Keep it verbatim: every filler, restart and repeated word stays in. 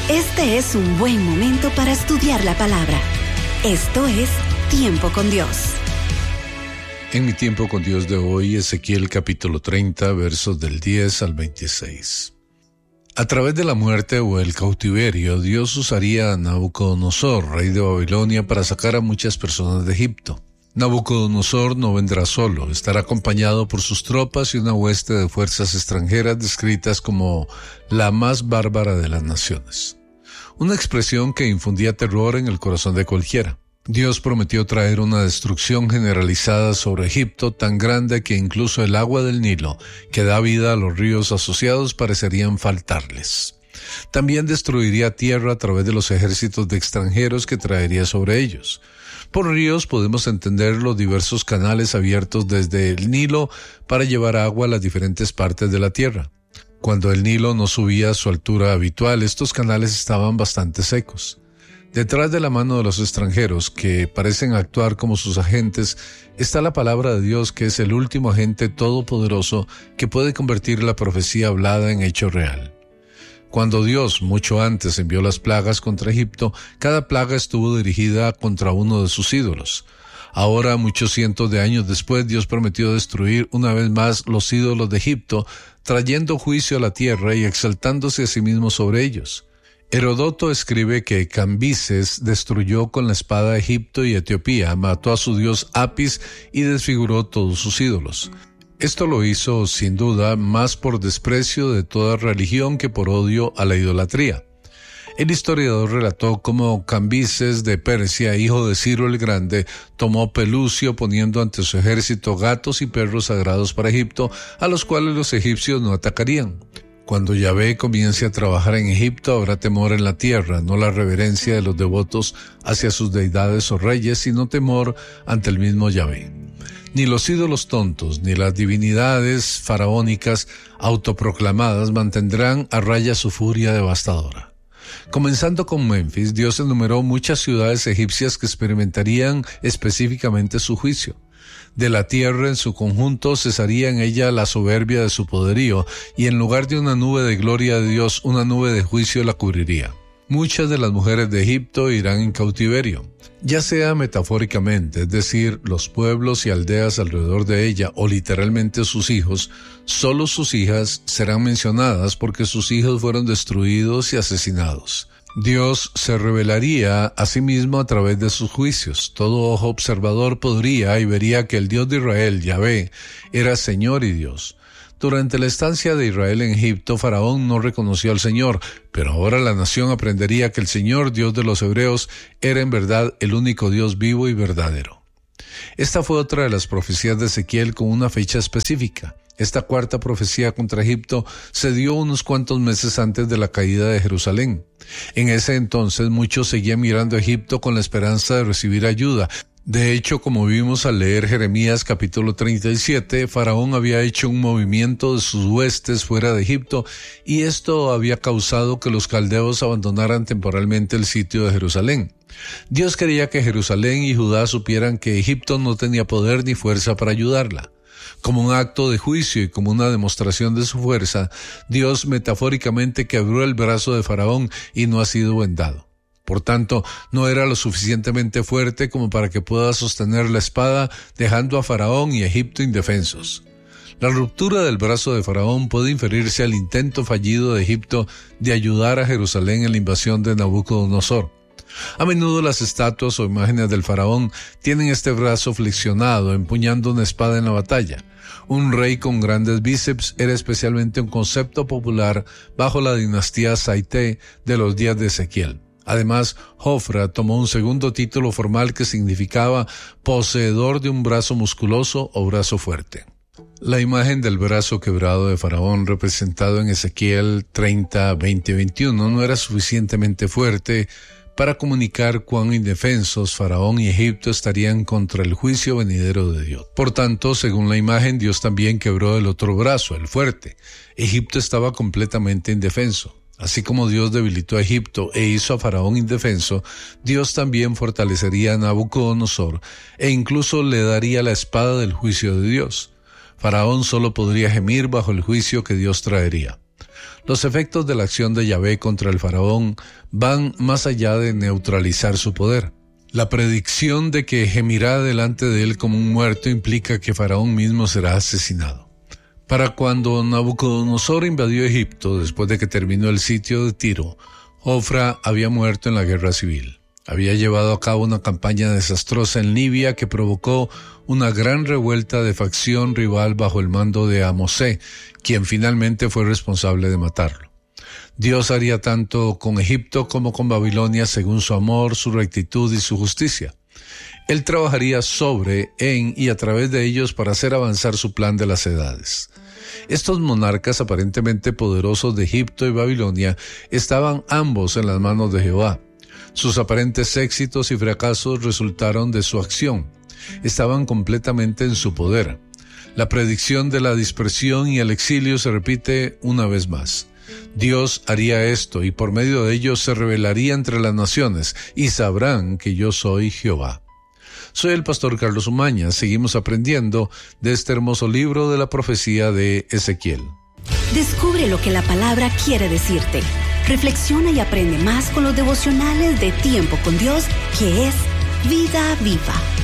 Este es un buen momento para estudiar la palabra. Esto es Tiempo con Dios. En mi tiempo con Dios de hoy, Ezequiel capítulo treinta, versos del diez al veintiséis. A través de la muerte o el cautiverio, Dios usaría a Nabucodonosor, rey de Babilonia, para sacar a muchas personas de Egipto. Nabucodonosor no vendrá solo, estará acompañado por sus tropas y una hueste de fuerzas extranjeras descritas como la más bárbara de las naciones. Una expresión que infundía terror en el corazón de cualquiera. Dios prometió traer una destrucción generalizada sobre Egipto tan grande que incluso el agua del Nilo, que da vida a los ríos asociados, parecerían faltarles. También destruiría tierra a través de los ejércitos de extranjeros que traería sobre ellos. Por ríos podemos entender los diversos canales abiertos desde el Nilo para llevar agua a las diferentes partes de la tierra. Cuando el Nilo no subía a su altura habitual, estos canales estaban bastante secos. Detrás de la mano de los extranjeros, que parecen actuar como sus agentes, está la palabra de Dios, que es el último agente todopoderoso que puede convertir la profecía hablada en hecho real. Cuando Dios, mucho antes, envió las plagas contra Egipto, cada plaga estuvo dirigida contra uno de sus ídolos. Ahora, muchos cientos de años después, Dios prometió destruir una vez más los ídolos de Egipto, trayendo juicio a la tierra y exaltándose a sí mismo sobre ellos. Herodoto escribe que Cambises destruyó con la espada Egipto y Etiopía, mató a su dios Apis y desfiguró todos sus ídolos. Esto lo hizo, sin duda, más por desprecio de toda religión que por odio a la idolatría. El historiador relató cómo Cambises de Persia, hijo de Ciro el Grande, tomó Pelucio poniendo ante su ejército gatos y perros sagrados para Egipto, a los cuales los egipcios no atacarían. Cuando Yahvé comience a trabajar en Egipto, habrá temor en la tierra, no la reverencia de los devotos hacia sus deidades o reyes, sino temor ante el mismo Yahvé. Ni los ídolos tontos, ni las divinidades faraónicas autoproclamadas mantendrán a raya su furia devastadora. Comenzando con Memphis, Dios enumeró muchas ciudades egipcias que experimentarían específicamente su juicio. De la tierra en su conjunto cesaría en ella la soberbia de su poderío, y en lugar de una nube de gloria de Dios, una nube de juicio la cubriría. Muchas de las mujeres de Egipto irán en cautiverio, ya sea metafóricamente, es decir, los pueblos y aldeas alrededor de ella, o literalmente sus hijos. Solo sus hijas serán mencionadas porque sus hijos fueron destruidos y asesinados. Dios se revelaría a sí mismo a través de sus juicios. Todo ojo observador podría y vería que el Dios de Israel, Yahvé, era Señor y Dios. Durante la estancia de Israel en Egipto, Faraón no reconoció al Señor, pero ahora la nación aprendería que el Señor, Dios de los hebreos, era en verdad el único Dios vivo y verdadero. Esta fue otra de las profecías de Ezequiel con una fecha específica. Esta cuarta profecía contra Egipto se dio unos cuantos meses antes de la caída de Jerusalén. En ese entonces muchos seguían mirando a Egipto con la esperanza de recibir ayuda. De hecho, como vimos al leer Jeremías capítulo treinta y siete, Faraón había hecho un movimiento de sus huestes fuera de Egipto, y esto había causado que los caldeos abandonaran temporalmente el sitio de Jerusalén. Dios quería que Jerusalén y Judá supieran que Egipto no tenía poder ni fuerza para ayudarla. Como un acto de juicio y como una demostración de su fuerza, Dios metafóricamente quebró el brazo de Faraón y no ha sido vendado. Por tanto, no era lo suficientemente fuerte como para que pueda sostener la espada, dejando a Faraón y Egipto indefensos. La ruptura del brazo de Faraón puede inferirse al intento fallido de Egipto de ayudar a Jerusalén en la invasión de Nabucodonosor. A menudo las estatuas o imágenes del faraón tienen este brazo flexionado, empuñando una espada en la batalla. Un rey con grandes bíceps era especialmente un concepto popular bajo la dinastía Saité de los días de Ezequiel. Además, Jofra tomó un segundo título formal que significaba poseedor de un brazo musculoso o brazo fuerte. La imagen del brazo quebrado de Faraón representado en Ezequiel treinta, veinte y veintiuno no era suficientemente fuerte para comunicar cuán indefensos Faraón y Egipto estarían contra el juicio venidero de Dios. Por tanto, según la imagen, Dios también quebró el otro brazo, el fuerte. Egipto estaba completamente indefenso. Así como Dios debilitó a Egipto e hizo a Faraón indefenso, Dios también fortalecería a Nabucodonosor e incluso le daría la espada del juicio de Dios. Faraón solo podría gemir bajo el juicio que Dios traería. Los efectos de la acción de Yahvé contra el faraón van más allá de neutralizar su poder. La predicción de que gemirá delante de él como un muerto implica que Faraón mismo será asesinado. Para cuando Nabucodonosor invadió Egipto, después de que terminó el sitio de Tiro, Ofra había muerto en la guerra civil. Había llevado a cabo una campaña desastrosa en Libia que provocó una gran revuelta de facción rival bajo el mando de Amosé, quien finalmente fue responsable de matarlo. Dios haría tanto con Egipto como con Babilonia según su amor, su rectitud y su justicia. Él trabajaría sobre, en y a través de ellos para hacer avanzar su plan de las edades. Estos monarcas aparentemente poderosos de Egipto y Babilonia estaban ambos en las manos de Jehová. Sus aparentes éxitos y fracasos resultaron de su acción. Estaban completamente en su poder. La predicción de la dispersión y el exilio se repite una vez más. Dios haría esto y por medio de ellos se revelaría entre las naciones y sabrán que yo soy Jehová. Soy el pastor Carlos Umaña. Seguimos aprendiendo de este hermoso libro de la profecía de Ezequiel. Descubre lo que la palabra quiere decirte. Reflexiona y aprende más con los devocionales de Tiempo con Dios, que es Vida Viva.